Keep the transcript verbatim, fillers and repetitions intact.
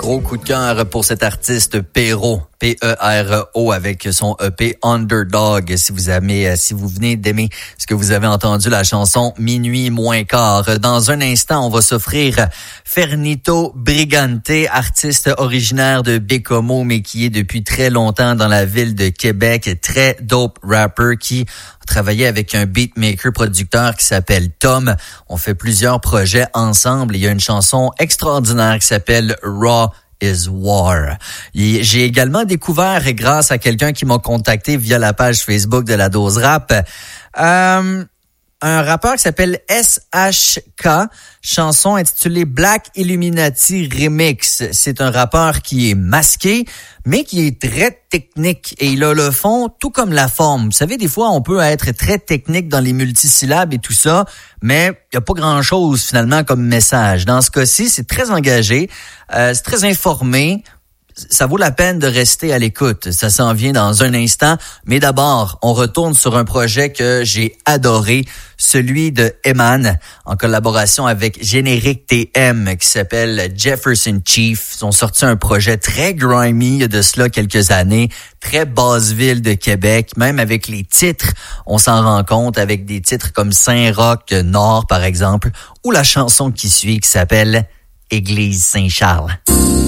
Gros coup de cœur pour cet artiste Pero, P E R O, avec son E P Underdog. Si vous aimez, si vous venez d'aimer ce que vous avez entendu, la chanson Minuit moins quart. Dans un instant, on va s'offrir Fernito Brigante, artiste originaire de Bécomo, mais qui est depuis très longtemps dans la ville de Québec. Très dope rapper qui a travaillé avec un beatmaker producteur qui s'appelle Tom. On fait plusieurs projets ensemble. Il y a une chanson extraordinaire qui s'appelle Raw is War. Et j'ai également découvert, grâce à quelqu'un qui m'a contacté via la page Facebook de la Dose Rap, euh, un rappeur qui s'appelle S H K, chanson intitulée Black Illuminati Remix. C'est un rappeur qui est masqué, mais qui est très technique. Et il a le fond tout comme la forme. Vous savez, des fois, on peut être très technique dans les multisyllabes et tout ça, mais il n'y a pas grand-chose finalement comme message. Dans ce cas-ci, c'est très engagé, euh, c'est très informé. Ça vaut la peine de rester à l'écoute. Ça s'en vient dans un instant. Mais d'abord, on retourne sur un projet que j'ai adoré, celui de Eman, en collaboration avec Générique T M, qui s'appelle Jefferson Chief. Ils ont sorti un projet très grimy il y a de cela quelques années, très basse-ville de Québec. Même avec les titres, on s'en rend compte, avec des titres comme Saint-Roch Nord, par exemple, ou la chanson qui suit, qui s'appelle Église Saint-Charles.